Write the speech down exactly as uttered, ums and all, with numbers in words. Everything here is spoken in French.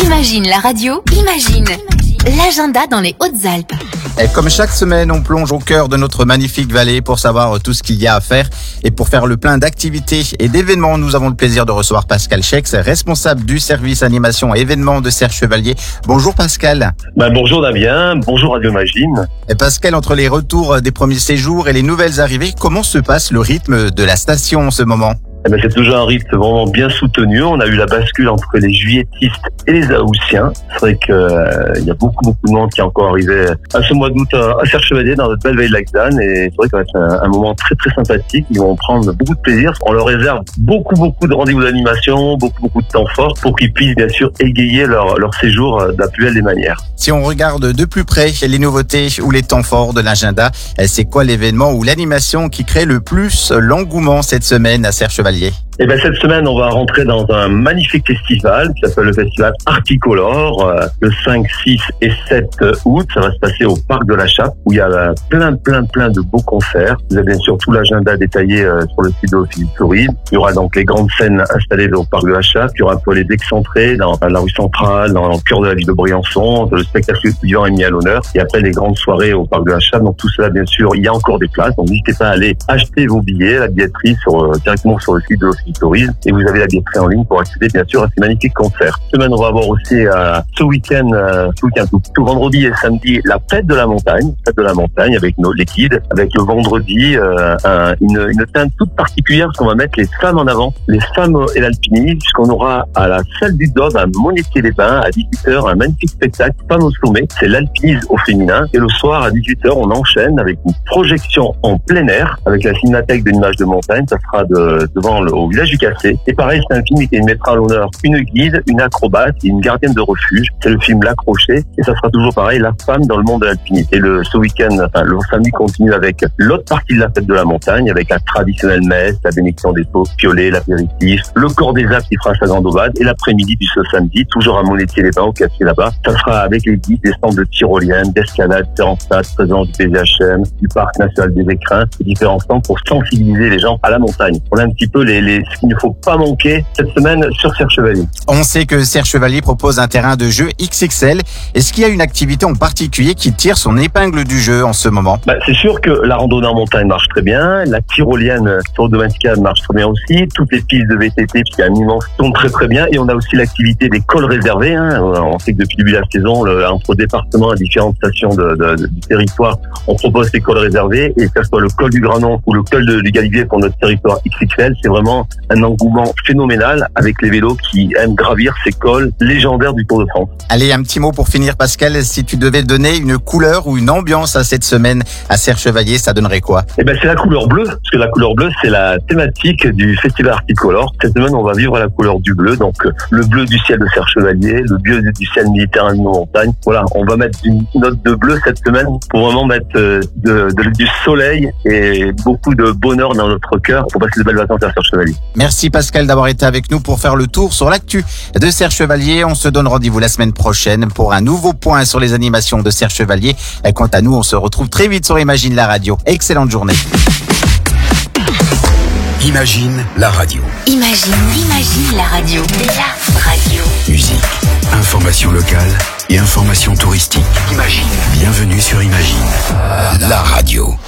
Imagine la radio, imagine l'agenda dans les Hautes-Alpes. Et comme chaque semaine, on plonge au cœur de notre magnifique vallée pour savoir tout ce qu'il y a à faire. Et pour faire le plein d'activités et d'événements, nous avons le plaisir de recevoir Pascal Schex, responsable du service animation et événements de Serre Chevalier. Bonjour Pascal. Ben, bonjour Damien, bonjour Radio Imagine. Et Pascal, entre les retours des premiers séjours et les nouvelles arrivées, comment se passe le rythme de la station en ce moment ? Eh ben, c'est toujours un rythme vraiment bien soutenu. On a eu la bascule entre les juilletistes et les haussiens. C'est vrai qu'il euh, y a beaucoup, beaucoup de monde qui est encore arrivé à ce mois d'août à, à Serre Chevalier dans notre belle vallée de Lac-d'Anne. Et c'est vrai que ça va être un, un moment très, très sympathique. Ils vont prendre beaucoup de plaisir. On leur réserve beaucoup, beaucoup de rendez-vous d'animation, beaucoup, beaucoup de temps fort pour qu'ils puissent bien sûr égayer leur, leur séjour de la plus belle des manières. Si on regarde de plus près les nouveautés ou les temps forts de l'agenda, c'est quoi l'événement ou l'animation qui crée le plus l'engouement cette semaine à Serre Chevalier ? Eh ben cette semaine, on va rentrer dans un magnifique festival qui s'appelle le festival Articolore, euh, le cinq, six et sept août. Ça va se passer au Parc de la Chappe où il y a euh, plein, plein, plein de beaux concerts. Vous avez bien sûr tout l'agenda détaillé euh, sur le site de l'Office du Tourisme. Il y aura donc les grandes scènes installées au Parc de la Chappe. Il y aura un peu les excentrés dans la rue centrale, dans le cœur de la ville de Briançon. Le spectacle étudiant est mis à l'honneur. Et après les grandes soirées au Parc de la Chappe. Donc tout cela, bien sûr, il y a encore des places. Donc n'hésitez pas à aller acheter vos billets, la billetterie sur, euh, directement sur le site de l'Office du Tourisme, et vous avez la billetterie en ligne pour accéder bien sûr à ces magnifiques concerts. Cette semaine, on va avoir aussi euh, ce week-end, euh, ce week-end tout, tout vendredi et samedi, la fête de la montagne, fête de la montagne avec nos les guides, avec le vendredi euh, un, une, une teinte toute particulière parce qu'on va mettre les femmes en avant, les femmes et l'alpinisme, puisqu'on aura à la salle du Dôme à Monétier-les-Bains à dix-huit heures un magnifique spectacle Femmes au sommet, c'est l'alpinisme au féminin, et le soir à dix-huit heures on enchaîne avec une projection en plein air avec la cinémathèque de l'image de montagne. Ça sera de, devant le, au village du Cassé. Et pareil, c'est un film qui mettra à l'honneur une guide, une acrobate et une gardienne de refuge. C'est le film L'Accroché, et ça sera toujours pareil, la femme dans le monde de l'alpinisme. Et le, ce week-end, enfin, le samedi continue avec l'autre partie de la fête de la montagne, avec la traditionnelle messe, la bénédiction des pots, piolet, l'apéritif, le corps des Alpes qui fera sa grande ovade, et l'après-midi du ce samedi, toujours à Monétier-les-Bains, au Cassé là-bas, ça sera avec les guides des stands de tyrolienne, d'escalade, différents stades, présence du P V H M, du Parc National des Écrins, et différents stands pour sensibiliser les gens à la montagne. On a un petit peu les, les, ce qu'il ne faut pas manquer cette semaine sur Serre Chevalier. On sait que Serre Chevalier propose un terrain de jeu X X L. Est-ce qu'il y a une activité en particulier qui tire son épingle du jeu en ce moment ? Bah, c'est sûr que la randonnée en montagne marche très bien, la tyrolienne sur le domaine skiable marche très bien aussi, toutes les pistes de V T T, puisqu'il y a un immense, tournent très très bien, et on a aussi l'activité des cols réservés. Hein. On sait que depuis le début de la saison, le, entre départements et différentes stations de, de, de, du territoire, on propose ces cols réservés, et que ce soit le col du Granon ou le col de, du Galibier pour notre territoire X X L, c'est vraiment un engouement phénoménal avec les vélos qui aiment gravir ces cols légendaires du Tour de France. Allez, un petit mot pour finir Pascal, si tu devais donner une couleur ou une ambiance à cette semaine à Serre Chevalier, ça donnerait quoi ? Eh ben c'est la couleur bleue, parce que la couleur bleue c'est la thématique du festival Articolore. Cette semaine on va vivre la couleur du bleu, donc le bleu du ciel de Serre Chevalier, le bleu du ciel méditerranéen de nos montagnes. Voilà, on va mettre une note de bleu cette semaine pour vraiment mettre de, de, du soleil et beaucoup de bonheur dans notre cœur pour passer de belles vacances à Serre Chevalier. Merci Pascal d'avoir été avec nous pour faire le tour sur l'actu de Serre Chevalier. On se donne rendez-vous la semaine prochaine pour un nouveau point sur les animations de Serre Chevalier. Et quant à nous, on se retrouve très vite sur Imagine la radio. Excellente journée. Imagine la radio. Imagine, imagine la radio. La radio. Musique, information locale et information touristique. Imagine. Bienvenue sur Imagine, la radio.